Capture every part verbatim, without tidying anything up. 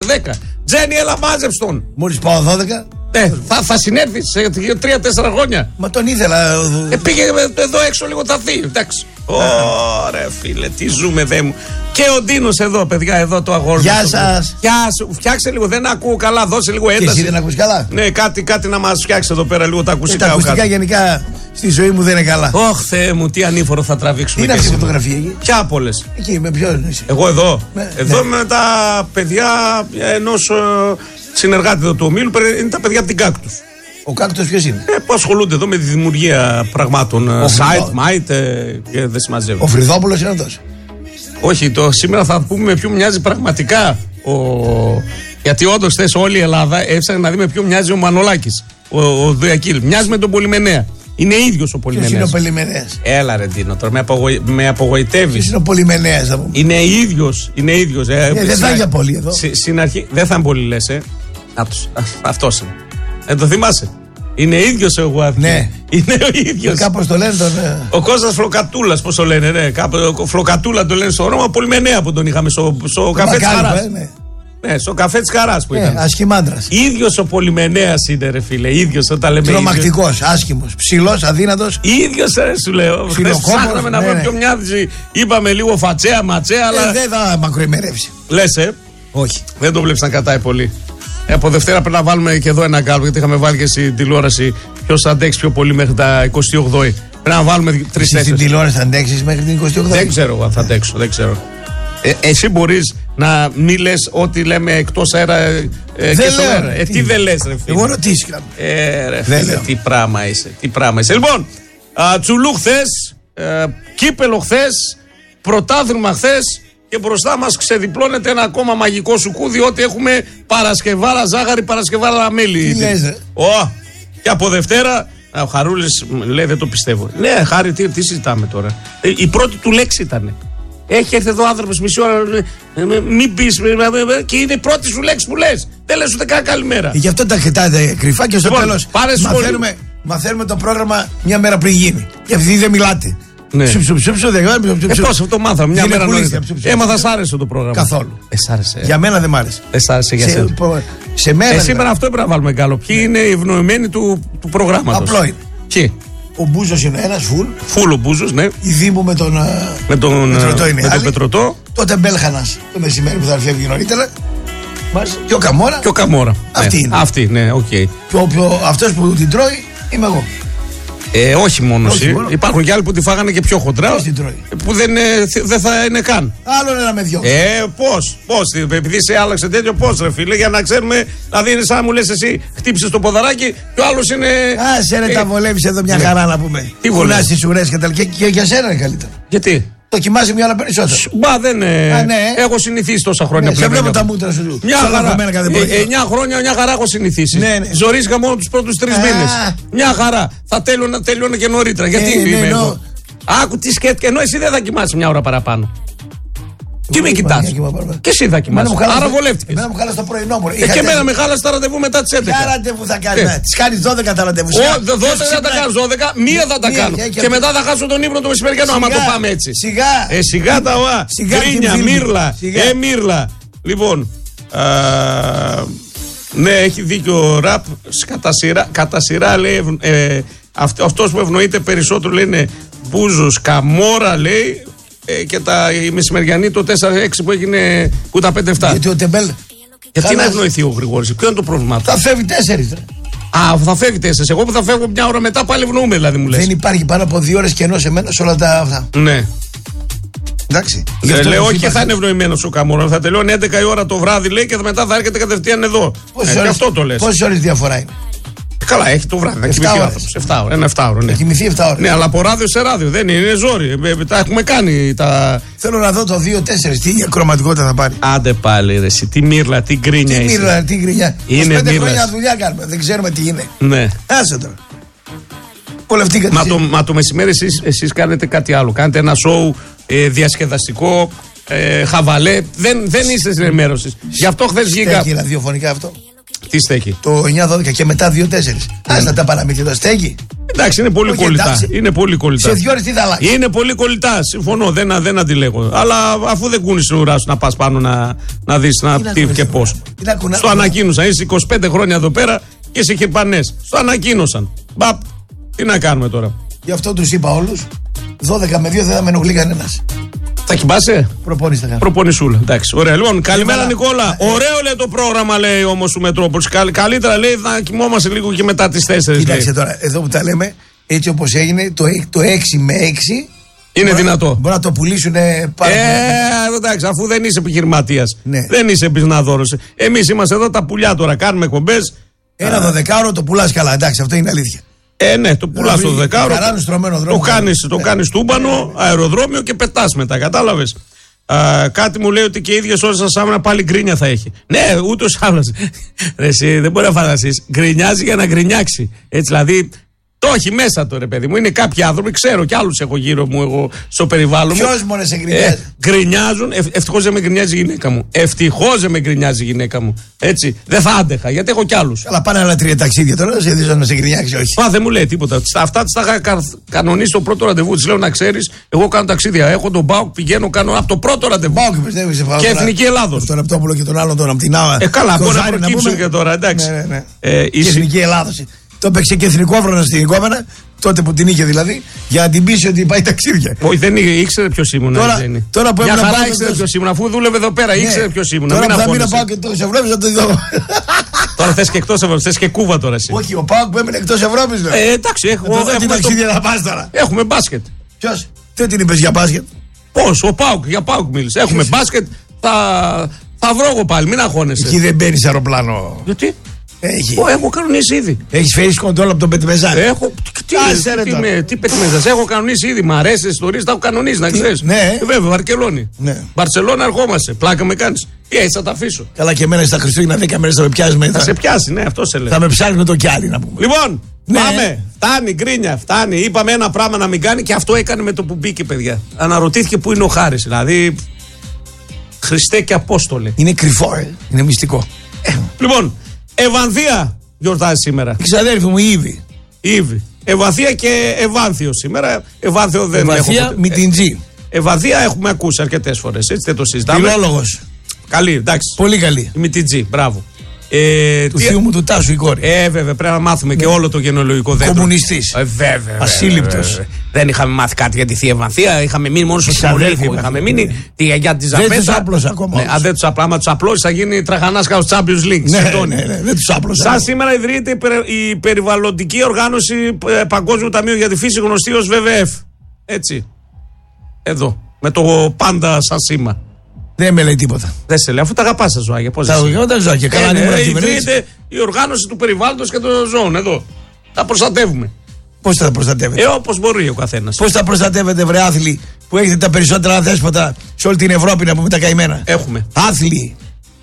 δέκα. Τζένι, έλα μάζεψ' τον. Μόλις πάω δώδεκα. Ναι, θα, θα συνέρθει σε τρία τέσσερα χρόνια. Μα τον ήθελα. Ε, πήγε εδώ έξω λίγο, θα δει. Εντάξει. Ωραία, φίλε, τι ζούμε, δε μου. Και ο Ντίνος εδώ, παιδιά, εδώ το αγόρι. Γεια σας. Γεια σου. Φτιάξε λίγο, δεν ακούω καλά, δώσε λίγο ένταση. Και εσύ δεν ακούς καλά. Ναι, κάτι, κάτι να μας φτιάξει εδώ πέρα λίγο τα ακουστικά. Ε, τα ακουστικά γενικά στη ζωή μου δεν είναι καλά. Ωχ, Θεέ μου, τι ανήφορο θα τραβήξουμε. Τι είναι αυτή η φωτογραφία εκεί. Ποια από όλες. Εκεί, με ποιον είσαι. Εγώ εδώ. Με, εδώ ναι. με τα παιδιά ενός ε, συνεργάτη εδώ του ομίλου, είναι τα παιδιά από την Κάκτους. Ο Κάκτος ποιος είναι. Ε, που ασχολούνται εδώ με τη δημιουργία πραγμάτων. Ο Site, Might ε, και δεν συμμαζεύουν. Ο Φρυδόπουλος είναι αυτός. Όχι, το, σήμερα θα πούμε με ποιο μοιάζει πραγματικά ο... Γιατί όντως θες όλη η Ελλάδα έψαχνε να δει με ποιο μοιάζει ο Μανολάκης, ο, ο Δουιακίλ. Μοιάζει με τον Πολυμενέα. Είναι ίδιος ο Πολυμενέας. Ποιος είναι ο Πολυμενέας. Έλα ρε Ντίνο, τώρα με, απογοη... με απογοητεύεις. Ποιος είναι ο Πολυμενέας, θα πούμε. Είναι ίδιος, είναι ίδιος. Ε, ε, δεν θα είναι πολύ εδώ. Συ, στην αρχή, δεν θα είναι πολύ λες, ε. Άτος, αυτός είναι. Ε, το θυμάσαι. Είναι ίδιος ο Γουάθη. Ναι. Είναι ο ίδιος. Κάπως το λένε τον. Ε... Ο Κώστας Φλοκατούλας, πώς το λένε, ναι. Κάπου, Φλοκατούλα το λένε στο όνομα, Πολυμενέα που τον είχαμε στο, στο καφέ της Χαράς. Ε, ναι. Ναι, στο καφέ της Χαράς που ε, ήταν. Ασχημάντρας. Ίδιος ο Πολυμενέας είναι, ρε φίλε. Ίδιος όταν λέμε. Τρομακτικός, άσχημος, ψηλός, αδύνατος. Ίδιος, ρε, σου λέω. Ψάχναμε να βρούμε ποιο μοιάζει. Είπαμε λίγο φατσέα, ματσέα, αλλά. Ε, δεν θα μακροημερεύσει. Λες, ε. Όχι. Δεν το βλέπεις να κατάει πολύ. Ε, από Δευτέρα πρέπει να βάλουμε και εδώ ένα γκάλο, γιατί είχαμε βάλει και στην τηλεόραση ποιος θα αντέξει πιο πολύ μέχρι τα είκοσι οκτώ. Πρέπει να βάλουμε τρεις-τέσσερις. Στην τηλεόραση θα αντέξεις μέχρι την είκοσι οκτώ. Δεν ξέρω αν θα αντέξω, δεν ξέρω. Ε, εσύ μπορείς να μην λες ό,τι λέμε εκτός αέρα ε, και στο αέρα. Ε, τι, τι δεν λες, ρε φίλε. Εγώ ρωτήθηκα. Ε, ρε φίλε, τι πράγμα είσαι. Τι πράγμα είσαι. Λοιπόν, α, τσουλού χθες, ε, κύπελο χθες, πρωτάθλημα χθες. Και μπροστά μας ξεδιπλώνεται ένα ακόμα μαγικό σουκού, διότι έχουμε Παρασκευάρα ζάχαρη, Παρασκευάρα μέλι. Τι λες, ρε. Ω, και από Δευτέρα, ο Χαρούλης λέει δεν το πιστεύω. Ναι, Χάρη, τι, τι συζητάμε τώρα. Ε, η πρώτη του λέξη ήταν. Έχει έρθει εδώ άνθρωπος μισή ώρα, ε, ε, μην πεις, ε, ε, ε, και είναι η πρώτη σου λέξη που λες. Δεν λες ούτε καν καλημέρα. Ε, γι' αυτό τα κοιτάτε κρυφά και στο λοιπόν, τέλος μαθαίνουμε, μαθαίνουμε το πρόγραμμα μια μέρα πριν γίνει. Και επειδή δεν μιλάτε. Ναι. Ψου, ψου, ψου, ψου, ε, πώς αυτό το μάθαμε μια μέρα νωρίτερα. Έμαθα, σ' άρεσε το πρόγραμμα. Καθόλου. Ε, σ' άρεσε. Για μένα δεν μ' άρεσε. Ε, σ' άρεσε για σε, σένα. προ, σε μέρα. Ε, σήμερα αυτό έπρεπε να βάλουμε γκάλο. Ποιοι είναι οι ευνοημένοι του, του προγράμματος. Απλό είναι. Ποιοι. Ο Μπούζος είναι ένας, φουλ. Φουλ ο Μπούζος, ναι. Η Δήμου με τον, με τον Πετρωτό. Είναι με τον Πετρωτό. Τότε Μπέλχανας το μεσημέρι που θα φεύγει νωρίτερα. Και ο Καμόρα. Και ο Καμόρα. Αυτή ναι. είναι. Αυτή, ναι, οκ. Okay. Και αυτός που την τρώει είμαι εγώ. Ε, όχι μόνο εσύ. Υπάρχουν και άλλοι που τη φάγανε και πιο χοντρά. Πώς την τρώει. Που δεν, δεν θα είναι καν. Άλλο ένα με δυο. Ε, πώς, πώς. Επειδή σε άλλαξε τέτοιο, πώς ρε φίλε, για να ξέρουμε. Δηλαδή είναι σαν να μου λες εσύ, χτύπησες το ποδαράκι και ο άλλος είναι. Α, σε ρε, ε, τα βολεύεις εδώ μια ναι. χαρά να πούμε. Τι βολεύεις. Τις ουρές και τα λοιπά. Και, και για σένα είναι καλύτερο. Γιατί. Το κοιμάσαι μια ώρα περισσότερο. Μπα δεν. Α, ναι. Έχω συνηθίσει τόσα χρόνια ναι, πλέον. Σε βλέπω τα μούτρα σου. Μια χαρά. Ε, εννιά χρόνια, μια χαρά έχω συνηθίσει. Ναι, ναι. Ζορίστηκα μόνο τους πρώτους τρεις μήνες. Μια χαρά. Θα τέλειωνα, τέλειωνα και νωρίτερα. Γιατί ναι, είμαι ναι, εγώ. νο... Άκου τι σκέφτηκε, ενώ εσύ δεν θα κοιμάσαι μια ώρα παραπάνω. Τι με κοιτάς. Και εσύ θα κοιμάσαι. Άρα βολεύτηκες. Εμένα μου χάλασε το πρωινό μου. Και εμένα με χάλασε τα ραντεβού μετά τις έντεκα. Ποια ραντεβού θα κάνεις. Τις κάνεις δώδεκα τα ραντεβού. δώδεκα θα τα κάνεις, δώδεκα, μία θα τα κάνω. Και μετά θα χάσω τον ύπνο το μεσημεριανό, άμα το πάμε έτσι. Σιγά. Ε, σιγά τα οά. Γκρίνια, μύρλα. Ε, μύρλα. Λοιπόν. Ναι, έχει δίκιο ο Ραπ. Κατά σειρά λέει. Αυτός που ευνοείται περισσότερο λέει είναι Μπούζος, Καμόρα λέει. Ε, και τα, η μεσημεριανή το τέσσερα έξι που έγινε που τα πέντε επτά. Γιατί ο Τεμπέλ. Γιατί να ευνοηθεί ο Γρηγόρης, ποιο είναι το πρόβλημά του. Θα φεύγει τέσσερις. Α, θα φεύγει τέσσερις. Εγώ που θα φεύγω μια ώρα μετά πάλι ευνοούμε, δηλαδή μου λες. Δεν υπάρχει πάνω από δύο ώρες κενό σε μένα σε όλα τα αυτά. Ναι. Εντάξει. Ε, λέω όχι και θα είναι ευνοημένος ο Καμόρα. Θα τελειώνει έντεκα η ώρα το βράδυ λέει και μετά θα έρχεται κατευθείαν εδώ. Πόσες ε, ώρες, αυτό το λες. Πόσες ώρες διαφορά είναι. Καλά, έχει το βράδυ. Να κοιμηθεί ο άνθρωπος. εφτά ώρες. Ένα εφτά ώρες. Ναι. Να κοιμηθεί εφτά ώρες. Ναι, αλλά από ράδιο σε ράδιο. Δεν είναι, είναι ζόρι. Ε, τα έχουμε κάνει. Τα... Θέλω να δω το δύο τέσσερα. Τι ακροματικότητα θα πάρει. Άντε πάλι, ρε, εσύ. Τι μύρλα, τι γκρίνια. Τι μύρλα, τι γκρίνια. Είναι πέντε χρόνια δουλειά κάνουμε. Δεν ξέρουμε τι είναι. Ναι. Άσε τώρα. Πολευτήκατε. Μα, το, μα το μεσημέρι εσείς, εσείς κάνετε κάτι άλλο. Κάνετε ένα σοου ε, διασκεδαστικό, ε, χαβαλέ. Δεν, δεν είστε στην ενημέρωση. Γι' αυτό χθες βγήκα. Στέκει ραδιοφωνικά αυτό. Τι στέκει. Το εννιά δώδεκα και μετά δύο τέσσερα. Άστα τα παραμύθια εδώ. Στέκει. Εντάξει, είναι πολύ κολλητά. Είναι πολύ κολλητά. Σε δύο ώρες τι θα αλλάξει. Είναι πολύ κολλητά. Συμφωνώ, δεν, δεν αντιλέγω. Αλλά αφού δεν κούνει την ουρά σου να πα πάνω να, να δει τι, τι και πώ. Στο ανακοίνωσαν. Είσαι είκοσι πέντε χρόνια εδώ πέρα και είσαι χερπανές. Στο ανακοίνωσαν. Μπαπ, τι να κάνουμε τώρα. Γι' αυτό του είπα όλου. δώδεκα με δύο δεν θα με ενοχλεί κανένα. Θα κοιμάσαι. Προπόνηση θα κάνω. Προπονησούλα. Εντάξει. Ωραία. Λοιπόν, καλημέρα Νικόλα. Ε, Ωραίο λέει το πρόγραμμα, λέει όμως ο Μετρόπολης. Καλύτερα λέει να κοιμόμαστε λίγο και μετά τις τέσσερις. Κοίταξε τώρα, εδώ που τα λέμε, έτσι όπως έγινε, το, το έξι με έξι. Είναι μπορεί, δυνατό. Μπορεί να το πουλήσουν πάρα ε, πολύ. Εντάξει, αφού δεν είσαι επιχειρηματίας. Ναι. Δεν είσαι πισναδόρος. Εμείς είμαστε εδώ τα πουλιά τώρα. Κάνουμε εκπομπές. Ένα δωδεκάωρο το πουλάς καλά. Εντάξει, αυτό είναι αλήθεια. Ε, ναι, το πουλάς το δεκάωρο. Το κάνεις, το κάνεις τούμπανο, αεροδρόμιο και πετάς μετά. Κατάλαβες. Α, κάτι μου λέει ότι και οι ίδιες ώρες σας άμενα πάλι γκρίνια θα έχει. Ναι, ούτως άλλως. Εσύ δεν μπορεί να φανταστείς. Γκρινιάζει για να γκρινιάξει. Έτσι δηλαδή. Το έχει μέσα το ρε παιδί μου. Είναι κάποιοι άνθρωποι, ξέρω κι άλλους έχω γύρω μου, εγώ στο περιβάλλον μου. Ποιος μόνο σε γκρινιάζει. Ε, γκρινιάζουν. Ε, Ευτυχώς δεν με γκρινιάζει η γυναίκα μου. Ευτυχώς δεν με γκρινιάζει η γυναίκα μου. Έτσι. Δεν θα άντεχα γιατί έχω κι άλλους. Αλλά πάνε άλλα τρία ταξίδια τώρα, σε δεις να σε γκρινιάξει, όχι. Μα δεν μου λέει τίποτα. Αυτά τις τα είχα κα, κανονίσει το πρώτο ραντεβού. Της λέω να ξέρεις, εγώ κάνω ταξίδια. Έχω τον Μπάουκ, πηγαίνω, κάνω από το πρώτο ραντεβού. Μπάουκ, πιστεύει σε και Εθνική Ελλάδος. Τον Επτόπουλο και τον άλλον τον από την Άβα. Ε, καλά, μπορεί να προκύψουν και τώρα, εντάξει. Ναι, ναι, ναι. Ε, η Εθνική Ελλάδος. Το έπαιξε και εθνικόφρονα στην Κόμενα, τότε που την είχε δηλαδή, για να την πείσει ότι πάει ταξίδια. Όχι, δεν ήξερε ποιο ήμουν. Τώρα, τώρα που έμεινα πάω. ήξερε ποιο ήμουν, αφού δούλευε εδώ πέρα, ναι. ήξερε ποιο ήμουν. Τώρα που θα μείνω πάω και εκτός Ευρώπης, θα το δω. Τώρα θε και εκτός Ευρώπης, θε και Κούβα τώρα εσύ. Όχι, ο Πάοκ που έμεινε εκτός Ευρώπης. Ε, εντάξει, έχουμε. Τι ταξίδια θα πα τώρα. Έχουμε μπάσκετ. Ποιο, τι την είπε για μπάσκετ. Πώ, ο Πάοκ, για Πάοκ μίλησε. Έχουμε μπάσκετ, θα βρω εγώ πάλι, μην αγχώνεσαι. Εκεί δεν μπαίνει αεροπλάνο. Γιατί? Έχει. Ω, έχω κανονίσει ήδη. Έχει φέρει κοντρόλ από τον Πετμεζά. Έχω. Τι, Άσε, τι, τι, τι Πετμεζά. Έχω κανονίσει ήδη. Μ' αρέσει οι ιστορίε, τα έχω κανονίσει, να ξέρει. Ναι. Ε, βέβαια, Βαρκελόνη. Ναι. Μπαρσελόνα ερχόμαστε. Πλάκα με κάνει. Τι έτσι, θα τα αφήσω. Καλά και εμένα στα Χριστούγεννα δέκα μέρε θα με πιάσει μετά. Θα σε πιάσει, ναι, αυτό σε λέει. Θα με ψάχνει το κι άλλοι να πούμε. Λοιπόν, ναι. πάμε. Φτάνει, γκρίνια, φτάνει. Είπαμε ένα πράγμα να μην κάνει και αυτό έκανε με το που μπήκε, παιδιά. Αναρωτήθηκε πού είναι ο Χάρης. Δηλαδή. Χριστέ και Απόστολε. Είναι κρυφό, ε. Είναι μυστικό. Ε, λοιπόν, Ευανδία γιορτάζει σήμερα. Η ξαδέρφη μου η Ήβη. Ήβη. Ευανδία και Ευάνθιο σήμερα. Ευάνθιο δεν έχω. Ευανδία με την G. Ευανδία έχουμε ακούσει αρκετές φορές. Έτσι δεν το συζητάμε. Φιλόλογος. Καλή, εντάξει. Πολύ καλή. Με την G, μπράβο. Ε, του θείου μου του Τάσου η κόρη. Ε, βέβαια, πρέπει να μάθουμε ναι. και όλο το γενεολογικό δέντρο. Κομμουνιστής. Ε, βέβαια. Ασύλληπτος. Δεν είχαμε μάθει κάτι για τη θεία Ευανθία. Είχαμε μείνει μόνο στο Σιμονίκο. Είχαμε μείνει ναι. τη γιαγιά τη Ζαπέτα. Δεν του άπλωσα ακόμα. Ναι, αν δεν του απλά, άμα του απλώσει θα γίνει τραχανάσκα στο Champions League. Ναι, ναι, ναι, ναι, δεν του άπλωσα. Σαν σήμερα ιδρύεται η περιβαλλοντική οργάνωση Παγκόσμιου Ταμείου για τη Φύση, γνωστή ως βι βι εφ. Έτσι. Εδώ. Με το πάντα σαν σήμα. Δεν με λέει τίποτα. Δεν σε λέει, αφού τα αγαπάς τα ζωάκια. Πώς τα αγαπάς τα ζωάκια. Καλά, ναι, ναι, ιδρύεται η οργάνωση του περιβάλλοντος και των ζώων. Εδώ. Τα προστατεύουμε. Πώς θα τα προστατεύετε? Ε, όπως μπορεί ο καθένας. Πώς θα προστατεύετε, βρε άθλοι, που έχετε τα περισσότερα δέσποτα σε όλη την Ευρώπη να πούμε τα καημένα? Έχουμε. Άθλοι.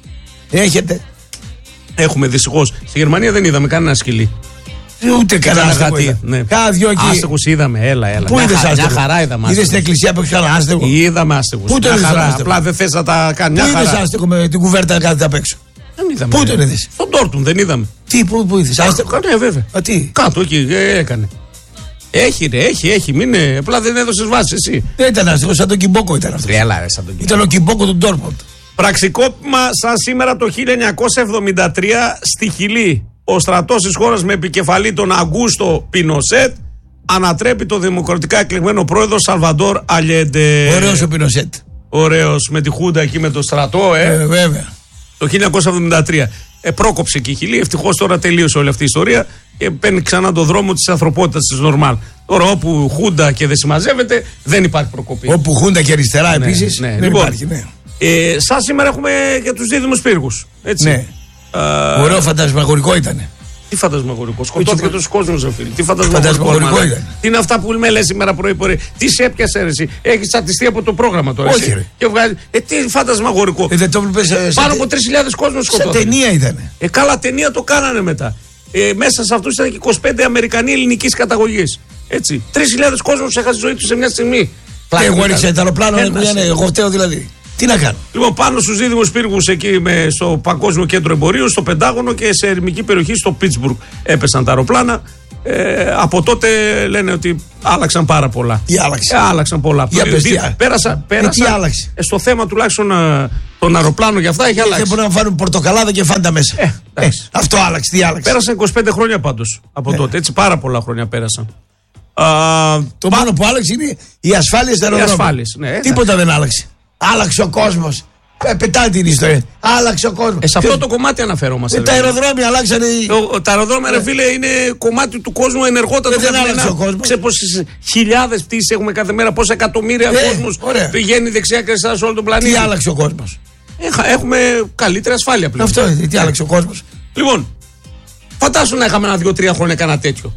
Έχετε. Έχουμε δυστυχώς. Στη Γερμανία δεν είδαμε κανένα σκυλί. Ούτε κανένα άστεγο. Ναι. Κάνα δυο εκεί. Άστεγους είδαμε, έλα, έλα. Πού είδες άστεγο? Μια χαρά είδαμε. Είδες στην εκκλησία που έχει κανένα άστεγο? Είδαμε άστεγους. Πού τον είδες άστεγο? Απλά δεν θες να τα κάνει. Πού είδες άστεγο με την κουβέρτα κάθεται απ' έξω? Δεν είδαμε. Πού τον είδες? Στον Ντόρτμουντ δεν είδαμε. Τι, πού, πού είδες? Άστεγο? Ναι, βέβαια. Α, τι? Κάτω εκεί έκανε. Έχει, ρε, έχει, έχει. Μην είναι. Απλά δεν έδωσε βάση εσύ. Δεν ήταν άστεγο, σαν τον Κιμπόκο ήταν αυτό. Έλα, ρε, σαν τον Ήταν ο Κιμπόκο του Ντόρτμουντ. Πραξικόπημα σαν σήμερα το χίλια εννιακόσια εβδομήντα τρία στη Χιλή. Ο στρατός της χώρας με επικεφαλή τον Αγκούστο Πινοσέτ ανατρέπει το δημοκρατικά εκλεγμένο πρόεδρο Σαλβαντόρ Αλιέντε. Ωραίος ο Πινοσέτ. Ωραίος με τη Χούντα εκεί με το στρατό, ε. ε βέβαια. Το χίλια εννιακόσια εβδομήντα τρία. Ε, πρόκοψε και η Χιλή. Ευτυχώς τώρα τελείωσε όλη αυτή η ιστορία και παίρνει ξανά τον δρόμο της ανθρωπότητας της νορμάλ. Τώρα όπου Χούντα και δεν συμμαζεύεται, δεν υπάρχει προκοπή. Όπου Χούντα και αριστερά ναι, επίσης. Ναι, δεν λοιπόν, υπάρχει, ναι. Ε, σαν σήμερα έχουμε και τους δίδυμους πύργους. Έτσι. Ναι. Uh, Ωραίο φαντασμαγορικό ήταν. Τι φαντασμαγορικό, σκοτώθηκε τόσο κόσμο, ρε φίλε. Τι φαντασμαγορικό ήταν. Τι είναι αυτά που με λες σήμερα πρωί-πρωί. Τι σε έπιασε, ρε, εσύ. Έχεις τσατιστεί από το πρόγραμμα τώρα. Όχι, ρε. Και βγάζει. Ε, τι φαντασμαγορικό. Ε, δεν το βλέπεις, ε, Πάνω από τρεις χιλιάδες κόσμος σκοτώθηκε. Σε ταινία ήταν. Ε, καλά, ταινία το κάνανε μετά. Ε, μέσα σε αυτούς ήταν και είκοσι πέντε Αμερικανοί ελληνικής καταγωγής. Έτσι. τρεις χιλιάδες κόσμος έχασε τη ζωή του σε μια στιγμή. Εγώ έριξα το αεροπλάνο, εγώ φταίω δηλαδή. Τι να κάνω. Λοιπόν, πάνω στους δίδυμους πύργους εκεί με, στο Παγκόσμιο Κέντρο Εμπορίου, στο Πεντάγωνο και σε ερημική περιοχή στο Πίτσμπουργκ έπεσαν τα αεροπλάνα. Ε, από τότε λένε ότι άλλαξαν πάρα πολλά. Τι άλλαξε. Ε, άλλαξαν πολλά. Για πες, τι, πέρασα, πέρασα, τι άλλαξε. ε, στο θέμα τουλάχιστον ε, των αεροπλάνων και αυτά έχει αλλάξει. Δεν μπορούν να φάνουν πορτοκαλάδα και φάντα μέσα. Ε, ε, αυτό άλλαξε. Τι άλλαξε. Πέρασαν είκοσι πέντε χρόνια πάντως από ε. τότε. Έτσι, πάρα πολλά χρόνια πέρασαν. Α, το μόνο που άλλαξε είναι οι ασφάλειες στα αεροδρόμια. Ναι, τίποτα δεν άλλαξε. Άλλαξε ο κόσμος. Ε, πετάει την ιστορία. Άλλαξε ο κόσμος. Ε, σε αυτό και... το κομμάτι αναφερόμαστε. Ε, τα αεροδρόμια αλλάξανε. Το, τα αεροδρόμια, ρε φίλε, είναι κομμάτι του κόσμου ενεργότατο. Ε, δεν άλλαξε ο κόσμος. Ξέρω πόσες χιλιάδες πτήσεις έχουμε κάθε μέρα, πόσα εκατομμύρια ε, κόσμος πηγαίνει δεξιά και αριστερά σε όλο τον πλανήτη. Τι άλλαξε ο κόσμος. Ε, έχουμε καλύτερη ασφάλεια πλέον. Αυτό είναι. Τι άλλαξε ο κόσμος. Λοιπόν, φαντάσου να είχαμε ένα δύο-τρία χρόνια κανένα τέτοιο.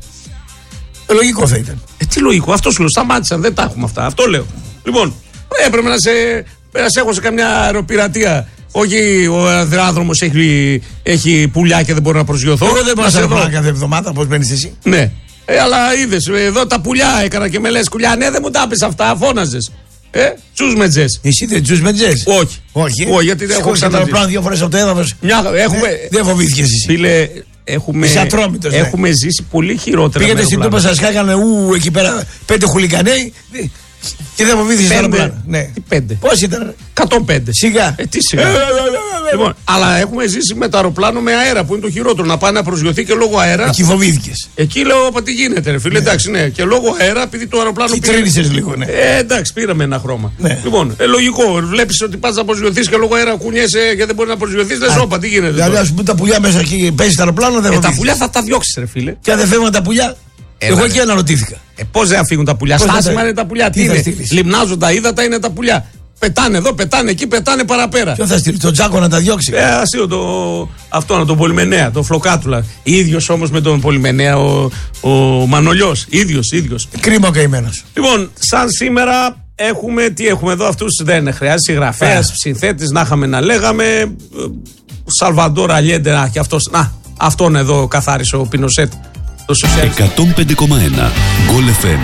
Ε, λογικό θα ήταν. Ε, τι λογικό, αυτό σου λέω. Σταμάτησαν, δεν τα έχουμε αυτά. Αυτό λέω. Λοιπόν, έπρεπε να σε. Να σε έχω σε καμιά αεροπειρατεία. Όχι, ο αεροδρόμος έχει, έχει πουλιά και δεν μπορώ να προσγειωθώ. Εγώ δεν μπορώ να σε κάθε εβδομάδα, πώς μπαίνεις εσύ. Ναι. Ε, αλλά είδες, εδώ τα πουλιά έκανα και με λες κουλιά. Ναι, δεν μου τα πεις αυτά, φώναζες. Ε, τσούς με τζες. Εσύ δεν τσούς με τζες. Όχι. Όχι. Όχι, γιατί δεν έχω ξαναδεί. Έχω δύο φορές από το έδαφος. Μια, έχουμε... ε, δεν φοβήθηκες εσύ. Φίλε, έχουμε, έχουμε ναι. ζήσει πολύ χειρότερα. Πήγατε στην Τούπα, σας χάγανε ου εκεί πέρα πέντε χουλικανέοι. Και δεν φοβήθηκες άλλο πλάνο. Ναι. Τι πέντε. Πώς ήταν. εκατόν πέντε. Σιγά. Ε, τι σιγά. Λοιπόν, αλλά έχουμε ζήσει με το αεροπλάνο με αέρα που είναι το χειρότερο. Να πάει να προσγειωθεί και λόγω αέρα. Εκεί φοβήθηκες. Εκεί λέω, είπα τι γίνεται, ρε φίλε. Ναι. Εντάξει, ναι. Και λόγω αέρα, επειδή το αεροπλάνο. Τι τρίνησες λίγο, ναι. Ε, εντάξει, πήραμε ένα χρώμα. Ναι. Λοιπόν, ε, λογικό. Βλέπεις ότι πας να προσγειωθεί και λόγω αέρα κουνιέσαι και δεν μπορεί να προσγειωθεί. Λες, όπα, τι γίνεται. Δηλαδή, α πούμε τα πουλιά μέσα εκεί παίζει το αεροπλάνο, δεν ε, τα πουλιά θα τα διώξει, ρε φίλε. Και αν δεν φεύγουν τα πουλιά. Έλα, εγώ εκεί αναρωτήθηκα. Ε, πώς δεν φύγουν τα πουλιά. Στάσιμα είναι τα πουλιά. Τι είναι. Λιμνάζουν τα ύδατα, είναι τα πουλιά. Πετάνε εδώ, πετάνε εκεί, πετάνε παραπέρα. Ποιο θα στείλει, τον Τζάκο να τα διώξει. Ε, αστείο το. Αυτό, τον Πολυμενέα, τον Φλοκάτουλα. Ίδιος όμως με τον Πολυμενέα ο, ο Μανολιός. Ίδιος, ίδιος. Κρίμα ο καημένος. Λοιπόν, σαν σήμερα έχουμε, τι έχουμε εδώ, αυτούς δεν χρειάζεται συγγραφέας, συνθέτης, να είχαμε να λέγαμε. Σαλβαντόρ Αλιέντε, να, και αυτός. Να, αυτόν εδώ καθάρισε ο Πινοσέτ. εκατόν πέντε κόμμα ένα Γκολ εφ εμ.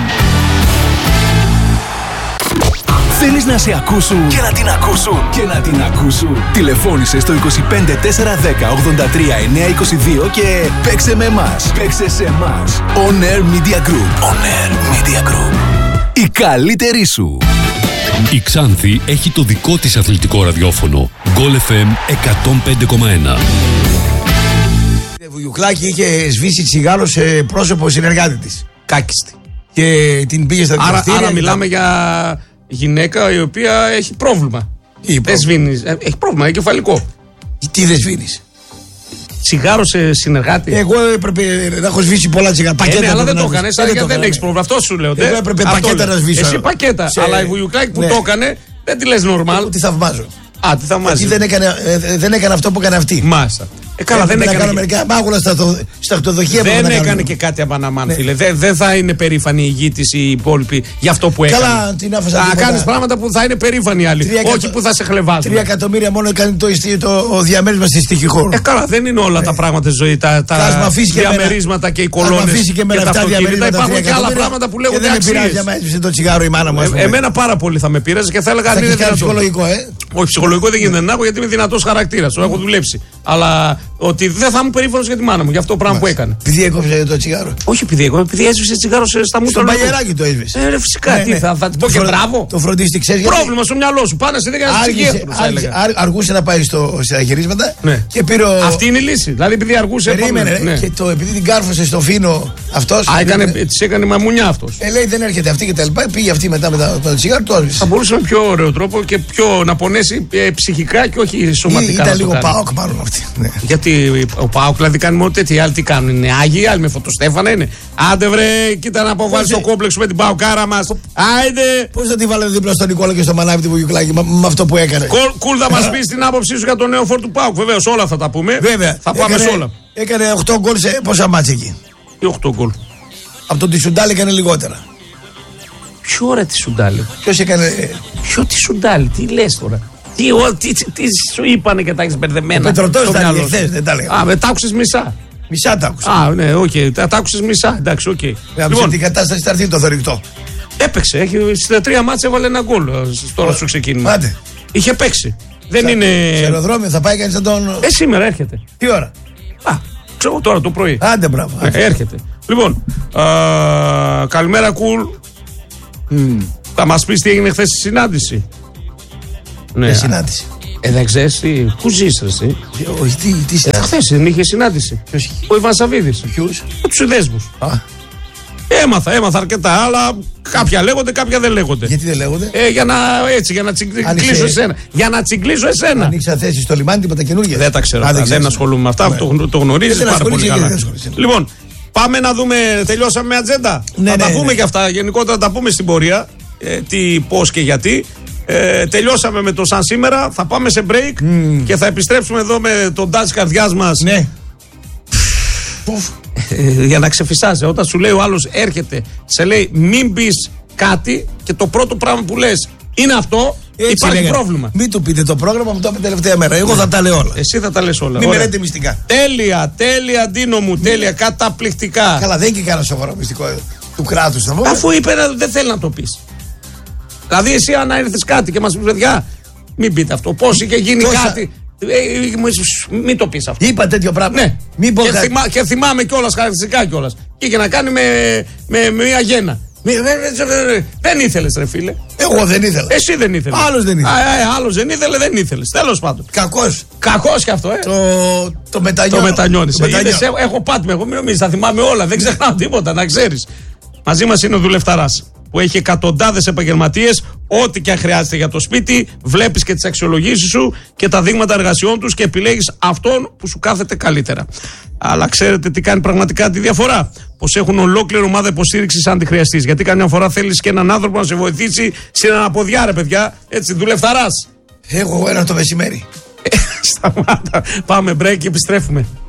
Θέλεις να σε ακούσουν και να την ακούσουν και να την ακούσουν. Τηλεφώνησε στο είκοσι πέντε τετρακόσια δέκα ογδόντα τρία εννιακόσια είκοσι δύο και παίξε με εμάς. Παίξε σε εμάς. On Air Media Group. On Air Media Group. Η καλύτερη σου. Η Ξάνθη έχει το δικό της αθλητικό ραδιόφωνο. Γκολ εφ εμ εκατόν πέντε κόμμα ένα. Η Βουγιουκλάκη είχε σβήσει τσιγάρο σε πρόσωπο συνεργάτη της. Κάκιστη. Και την πήγε στα δικαστήρια. Άρα, άρα μιλάμε τα... για γυναίκα η οποία έχει πρόβλημα. Δεν σβήνει. Έχει πρόβλημα, είναι κεφαλικό. Τι δεν σβήνεις. Τσιγάρο σε συνεργάτη. Εγώ έπρεπε να έχω σβήσει πολλά τσιγάρα. Πακέτα. Ε, ναι, αλλά δεν το έκανε. Δεν, δεν έχει πρόβλημα. Αυτό σου λέω. Εγώ έπρεπε πακέτα να σβήσω. Εσύ πακέτα. Σε... Αλλά η Βουγιουκλάκη που ναι. το έκανε δεν τη λες normal. Τι θαυμάζω. Α, τι θαυμάζει. Δεν έκανε, ε, δεν έκανε αυτό που έκανε αυτή. Μάλιστα. Ε, καλά, ε, δεν έκανε. Και... μερικά μάγουλα στα, στα αυτοδοχεία. Δεν έκανε και κάτι απαναμάν, ναι. φίλε. Δεν δε θα είναι περήφανη η γη της οι υπόλοιποι για αυτό που έκανε. Καλά, την άφησα. Θα κάνει πράγματα που θα είναι περήφανοι οι άλλοι. Όχι που θα σε χλεβάζουν. Τρία εκατομμύρια μόνο έκανε το, το, το διαμέρισμα στη στοιχή χώρου. Ε, καλά, δεν είναι όλα ναι. τα πράγματα στη ζωή. Τα, τα διαμερίσματα και οι κολόνες. Και με αυτά διαμερίσματα. Υπάρχουν και άλλα πράγματα που λέγονται αξίες. Δεν με πειράζει να έσβησε το τσιγάρο η μάνα μου. Εμένα πάρα πολύ θα με πειράζει και θα έλεγα αν είναι δυνατό. Όχι, ψυχολογικό δεν γίνεται να έχω γιατί είμαι δυνατός χαρακτήρας. Το έχω δουλέψει. Αλλά ότι δεν θα είμαι περήφανος για τη μάνα μου για αυτό το πράγμα που έκανε. Επειδή έκοψε το τσιγάρο. Όχι επειδή έκοψε, επειδή έσβησε τσιγάρο στα μούτρα. Στο μπαγεράκι το έσβησε. Ε, φυσικά, ναι, τι ναι. θα, θα την πω και μπράβο. Το φροντίστη, ξέρει. Πρόβλημα στο μυαλό σου. Πάνε σε δέκα ψυχίατρους. Αργούσε να πάει στο, στα γυρίσματα. Ναι. Και πήρε ο... Αυτή είναι η λύση. Δηλαδή επειδή αργούσε. Περίμενε. Ναι. Και το, επειδή την κάρφωσε στο φίνο αυτό. Τη έκανε μαμουνιά αυτό. Ε, λέει δεν έρχεται αυτή και τα λοιπά. Πήγε αυτή μετά με το τσιγάρο, το έσβησε. Θα μπορούσε με πιο ωραίο τρόπο και πιο να πονέσει ψυχικά και όχι σωματικά. Ήταν λίγο πάοκ μάλλον αυτή. Γιατί ο πάοκ δηλαδή κάνει μόνο τέτοια. Οι άλλοι τι κάνουν, είναι άγιοι, άλλοι με φωτοστέφανα είναι. Άντε βρε, κοίτα να αποβάλει το κόμπλεξο με την παοκάρα μα. Άιντε. Πώς θα τη βάλετε δίπλα στον Νικόλα και στο Μανάβη τη Βουγιουκλάκη με αυτό που έκανε. Κουλ θα μα πει την άποψή σου για το νέο φόρ του πάοκ. Βεβαίω όλα θα τα πούμε. Βέβαια. Θα πάμε σε όλα. Έκανε οκτώ γκολ σε πόσα μάτσα εκεί. Τι οκτώ γκολ. Από τον Τισουντάλη έκανε λιγότερα. Ποιο ρε Τισουντάλη. Ποιο έκανε. Ποιο Τισουντάλη, τι λε τώρα. Τι, ο, τι, τι, τι σου είπανε και τα έχεις μπερδεμένα. Ο Πετρωτός τα έλεγε χθες, δεν τα έλεγα. Α, με τα άκουσες μισά. Μισά τα άκουσα. Α, ναι, οκ, okay. τα, τα άκουσες μισά, εντάξει, οκ. Okay. Λοιπόν, την κατάσταση θα έρθει το θορυκτό. Έπαιξε, έχει, στις τρία μάτς έβαλε ένα γκολ τώρα στο ξεκίνημα. Άντε. Είχε παίξει. Δεν Στα- είναι. Σε αεροδρόμιο θα πάει κανείς να τον. Ε, σήμερα έρχεται. Τι ώρα. Α, ξέρω τώρα το πρωί. Άντε, μπράβο. Ε, έρχεται. Λοιπόν, α, καλημέρα, κουλ. Θα μας πεις τι έγινε χθες στη συνάντηση. Ναι. Ε, συνάντηση. Ε, δεν ξέρεις τι. Πού ζεις ρε εσύ. Ε, Όχι, τι, τι Ε, συνάντηση. χθες δεν είχε συνάντηση. Ποιος είχε? Ο Ιβάν Σαββίδης. Ποιους? Με τους συνδέσμους. Α, Έμαθα, έμαθα αρκετά, αλλά κάποια λέγονται, κάποια δεν λέγονται. γιατί δεν λέγονται. Ε, για να, έτσι, για να τσιγκλίσω Άνοιξε- εσένα. Για να τσιγκλίσω εσένα. Ανοίξα θέση στο λιμάνι, τίποτα καινούργια. Δεν τα ξέρω. Α, αυτά, δεν ξέρεις. ασχολούμαι με αυτά. Ναι. Το, το γνωρίζεις Δεν πάρα πολύ ασχολείσαι καλά. και δεν ασχολείσαι. Λοιπόν, πάμε να δούμε. Τελειώσαμε με ατζέντα. Ναι, θα ναι, τα πούμε ναι. και αυτά. Γενικότερα τα πούμε στην πορεία. Ε, τι, πώς και γιατί. Ε, τελειώσαμε με το σαν σήμερα. Θα πάμε σε break και θα επιστρέψουμε εδώ με τον τάτσι καρδιάς μας. Ναι. Ουφ. Ε, για να ξεφυσάζει. Όταν σου λέει ο άλλος έρχεται, σε λέει μην πεις κάτι και το πρώτο πράγμα που λες είναι αυτό, Έτσι υπάρχει λέγανε. πρόβλημα. Μην του πείτε το πρόγραμμα, μου το είπε τελευταία μέρα. Εγώ θα τα λέω όλα. Εσύ θα τα λες όλα. Μην με Ωραία. λέτε μυστικά. Τέλεια, τέλεια, Ντίνο μου, τέλεια, καταπληκτικά. Καλά, δεν είναι και κανένα σοβαρό μυστικό ε, του κράτου. Θα πούμε. Αφού είπε να- δεν θέλει να το πεις. Δηλαδή, εσύ αν έρθεις κάτι και μας πεις, παιδιά, μην πείτε αυτό. Πώς είχε γίνει Τόσα- κάτι. Ε, ε, μου- σ- μην το πεις αυτό. Είπα τέτοιο πράγμα. Ναι, Μην πω και, κάτι. θυμά, και θυμάμαι κιόλας, χαρακτηριστικά κιόλας. Και είχε να κάνει με, με, με μια γέννα. Μη- ε, ε, ε, ε, Δεν ήθελες, ρε φίλε. Εγώ δεν ήθελα. Εσύ δεν ήθελες. Άλλος δεν ήθελε. Α, ε, άλλος δεν ήθελε, δεν ήθελες. Τέλος πάντων. Κακός. Κακός κι αυτό, ε. Το, το μετανιώνω. Το μετανιώνεις. Το μετανιώνω. Είδες, ε, έχω πάτημα. Εγώ μην νομίζεις, θα θυμάμαι όλα. Δεν ξεχνάω τίποτα, να ξέρεις. Μαζί μας είναι ο δουλευταράς που έχει εκατοντάδες επαγγελματίες. Ό,τι και αν χρειάζεται για το σπίτι, βλέπεις και τις αξιολογήσεις σου και τα δείγματα εργασιών τους και επιλέγεις αυτόν που σου κάθεται καλύτερα. Αλλά ξέρετε τι κάνει πραγματικά τη διαφορά? Πως έχουν ολόκληρη ομάδα υποστήριξης αν τη χρειαστείς. Γιατί καμιά φορά θέλεις και έναν άνθρωπο να σε βοηθήσει στην αναποδιά, ρε παιδιά. Έτσι, δουλευταράς. Έχω ένα το μεσημέρι. Σταμάτα. Πάμε break και επιστρέφουμε.